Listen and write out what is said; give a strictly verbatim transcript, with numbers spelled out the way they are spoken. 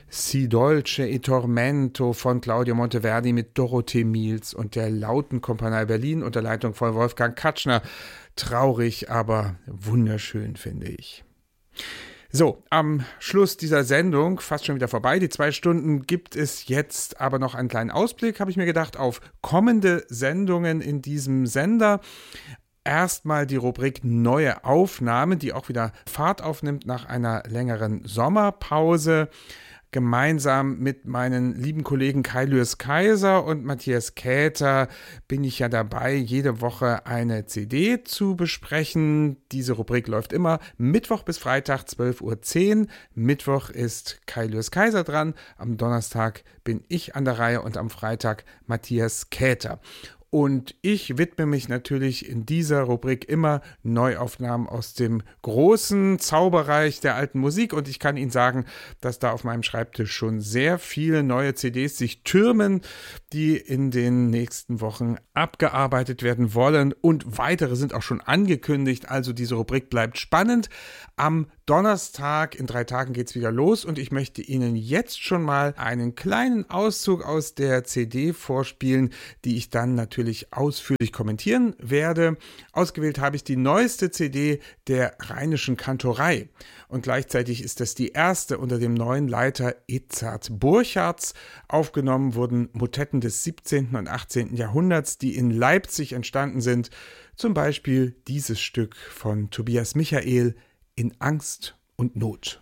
Si dolce e tormento von Claudio Monteverdi mit Dorothee Miels und der Lautenkompanie Berlin unter Leitung von Wolfgang Katschner. Traurig, aber wunderschön, finde ich. So, am Schluss dieser Sendung, fast schon wieder vorbei, die zwei Stunden, gibt es jetzt aber noch einen kleinen Ausblick, habe ich mir gedacht, auf kommende Sendungen in diesem Sender. Erstmal die Rubrik Neue Aufnahmen, die auch wieder Fahrt aufnimmt nach einer längeren Sommerpause. Gemeinsam mit meinen lieben Kollegen Kai Lürs Kaiser und Matthias Käther bin ich ja dabei, jede Woche eine C D zu besprechen. Diese Rubrik läuft immer Mittwoch bis Freitag, zwölf Uhr zehn. Mittwoch ist Kai Lürs Kaiser dran, am Donnerstag bin ich an der Reihe und am Freitag Matthias Käther. Und ich widme mich natürlich in dieser Rubrik immer Neuaufnahmen aus dem großen Zauberreich der alten Musik. Und ich kann Ihnen sagen, dass da auf meinem Schreibtisch schon sehr viele neue C Ds sich türmen, die in den nächsten Wochen abgearbeitet werden wollen. Und weitere sind auch schon angekündigt. Also diese Rubrik bleibt spannend. Am Donnerstag, in drei Tagen geht's wieder los. Und ich möchte Ihnen jetzt schon mal einen kleinen Auszug aus der C D vorspielen, die ich dann natürlich ausführlich kommentieren werde. Ausgewählt habe ich die neueste C D der Rheinischen Kantorei und gleichzeitig ist das die erste unter dem neuen Leiter Edzard Burchards. Aufgenommen wurden Motetten des siebzehnten und achtzehnten Jahrhunderts, die in Leipzig entstanden sind. Zum Beispiel dieses Stück von Tobias Michael in Angst und Not.